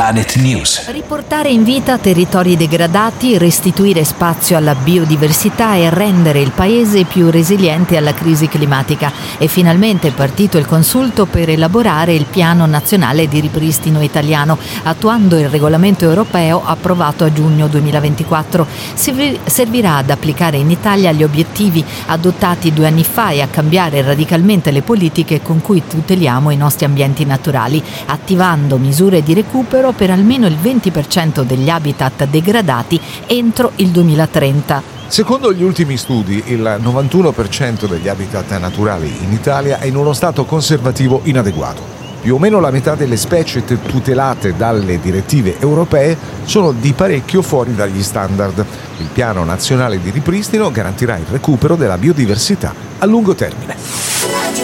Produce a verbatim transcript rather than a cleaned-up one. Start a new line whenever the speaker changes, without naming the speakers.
Planet News.
Riportare in vita territori degradati, restituire spazio alla biodiversità e rendere il paese più resiliente alla crisi climatica. È finalmente partito il consulto per elaborare il Piano Nazionale di Ripristino Italiano, attuando il regolamento europeo approvato a giugno duemilaventiquattro. Servirà ad applicare in Italia gli obiettivi adottati due anni fa e a cambiare radicalmente le politiche con cui tuteliamo i nostri ambienti naturali, attivando misure di recupero per almeno il venti per cento degli habitat degradati entro il duemilatrenta.
Secondo gli ultimi studi, il novantuno per cento degli habitat naturali in Italia è in uno stato conservativo inadeguato. Più o meno la metà delle specie tutelate dalle direttive europee sono di parecchio fuori dagli standard. Il Piano Nazionale di Ripristino garantirà il recupero della biodiversità a lungo termine.